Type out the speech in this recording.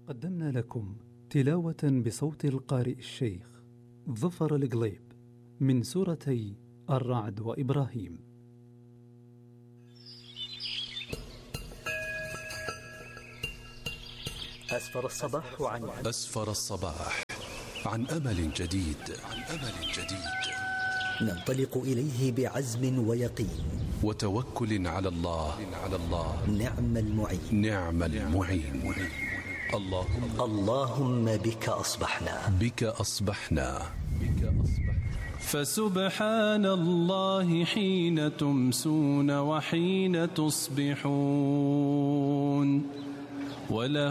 قدمنا لكم تلاوة بصوت القارئ الشيخ ظفر القليب من سورتي الرعد وإبراهيم. أسفر الصباح عن أمل جديد. ننطلق إليه بعزم ويقين وتوكل على الله. نعم المعين. اللهم بك أصبحنا. فسبحان الله حين تمسون وحين تصبحون.